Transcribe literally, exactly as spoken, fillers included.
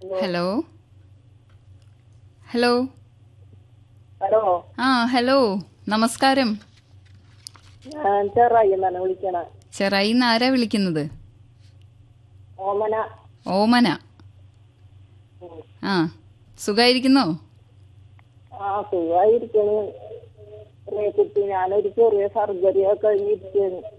Hello hello hello ആ hello നമസ്കാരം. ഞാൻ ചെറായി എന്നാണ് വിളിക്കണ. ചെറായിന്ന് ആരാ വിളിക്കുന്നത്? ഓമന. ഓമന. ഉം. ആ സുഖായിരിക്കുന്നോ? ആ സുഖമായിരിക്കണ്. കുട്ടി ഞാനൊരു ചെറിയ സർജറി ഒക്കെ കഴിഞ്ഞിരിക്കുന്നു.